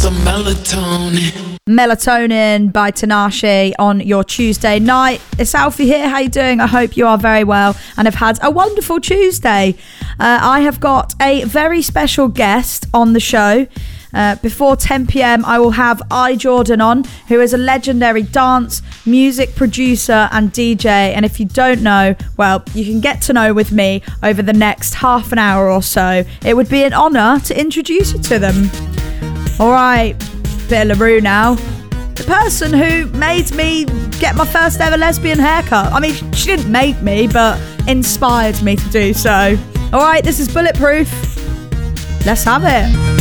some melatonin. Melatonin by Tinashe on your Tuesday night. It's Alfie here. How you doing? I hope you are very well and have had a wonderful Tuesday. I have got a very special guest on the show. Before 10 p.m, I will have Jordan on, who is a legendary dance, music producer and DJ. And if you don't know, well, you can get to know with me over the next half an hour or so. It would be an honour to introduce you to them. All right, bit of LaRue now. The person who made me get my first ever lesbian haircut. I mean, she didn't make me, but inspired me to do so. All right, this is Bulletproof. Let's have it.